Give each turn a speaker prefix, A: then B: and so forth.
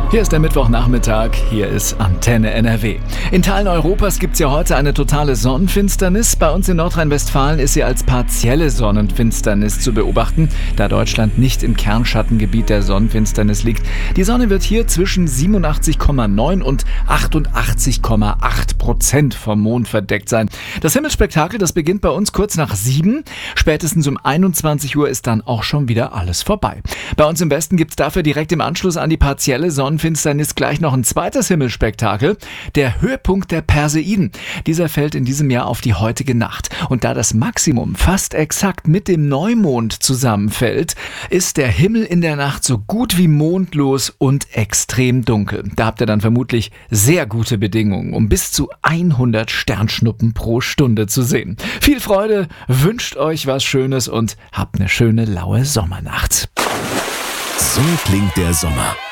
A: Hier ist der Mittwochnachmittag, hier ist Antenne NRW. In Teilen Europas gibt es ja heute eine totale Sonnenfinsternis. Bei uns in Nordrhein-Westfalen ist sie als partielle Sonnenfinsternis zu beobachten, da Deutschland nicht im Kernschattengebiet der Sonnenfinsternis liegt. Die Sonne wird hier zwischen 87,9 und 88,8% vom Mond verdeckt sein. Das Himmelsspektakel, das beginnt bei uns kurz nach 7. Spätestens um 21 Uhr ist dann auch schon wieder alles vorbei. Bei uns im Westen gibt es dafür direkt im Anschluss an die partielle Sonnenfinsternis gleich noch ein zweites Himmelsspektakel, der Höhepunkt der Perseiden. Dieser fällt in diesem Jahr auf die heutige Nacht. Und da das Maximum fast exakt mit dem Neumond zusammenfällt, ist der Himmel in der Nacht so gut wie mondlos und extrem dunkel. Da habt ihr dann vermutlich sehr gute Bedingungen, um bis zu 100 Sternschnuppen pro Stunde zu sehen. Viel Freude, wünscht euch was Schönes und habt eine schöne laue Sommernacht.
B: So klingt der Sommer.